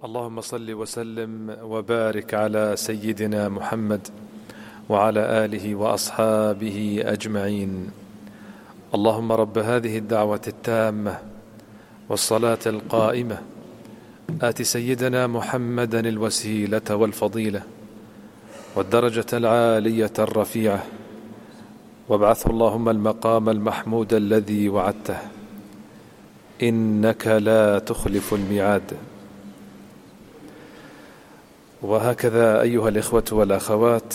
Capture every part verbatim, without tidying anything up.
اللهم صل وسلم وبارك على سيدنا محمد وعلى آله وأصحابه أجمعين. اللهم رب هذه الدعوة التامة والصلاة القائمة آت سيدنا محمدا الوسيلة والفضيلة والدرجة العالية الرفيعة، وابعثه اللهم المقام المحمود الذي وعدته، إنك لا تخلف الميعاد. وهكذا أيها الإخوة والأخوات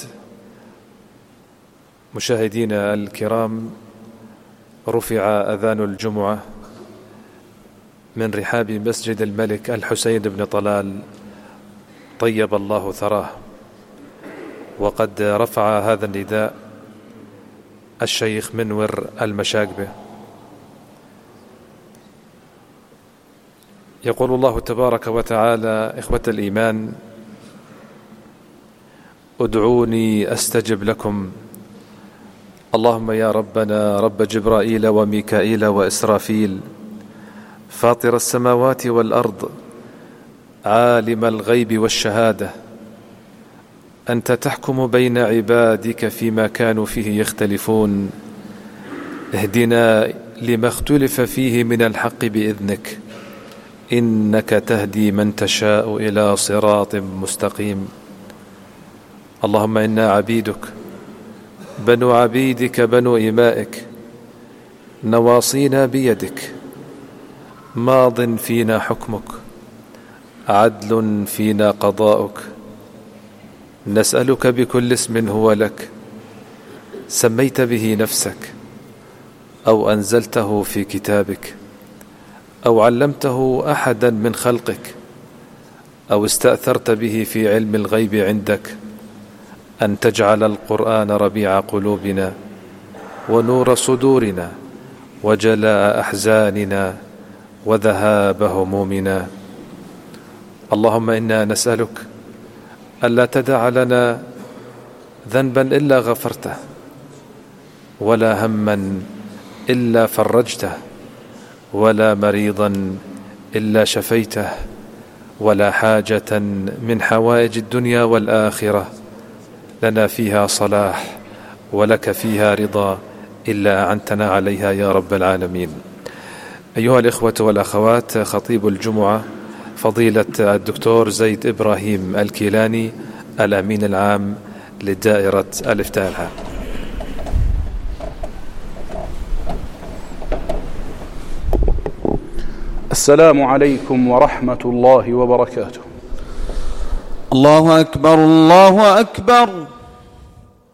مشاهدينا الكرام، رفع أذان الجمعة من رحاب مسجد الملك الحسين بن طلال طيب الله ثراه، وقد رفع هذا النداء الشيخ منور المشاقبة. يقول الله تبارك وتعالى: إخوة الإيمان، ادعوني أستجب لكم. اللهم يا ربنا رب جبرائيل وميكائيل وإسرافيل، فاطر السماوات والأرض، عالم الغيب والشهادة، أنت تحكم بين عبادك فيما كانوا فيه يختلفون، اهدنا لما اختلف فيه من الحق بإذنك، إنك تهدي من تشاء إلى صراط مستقيم. اللهم إنا عبيدك بنو عبيدك بنو إمائك، نواصينا بيدك، ماض فينا حكمك، عدل فينا قضاؤك، نسألك بكل اسم هو لك سميت به نفسك أو أنزلته في كتابك أو علمته أحدا من خلقك أو استأثرت به في علم الغيب عندك، أن تجعل القرآن ربيع قلوبنا ونور صدورنا وجلاء أحزاننا وذهاب همومنا. اللهم إنا نسألك ألا تدع لنا ذنبا إلا غفرته، ولا هما إلا فرجته، ولا مريضا إلا شفيته، ولا حاجة من حوائج الدنيا والآخرة لنا فيها صلاح ولك فيها رضا إلا أعنتنا عليها يا رب العالمين. أيها الإخوة والأخوات، خطيب الجمعة فضيلة الدكتور زيد إبراهيم الكيلاني، الأمين العام لدائرة الإفتاء العام. السلام عليكم ورحمة الله وبركاته. الله أكبر الله أكبر.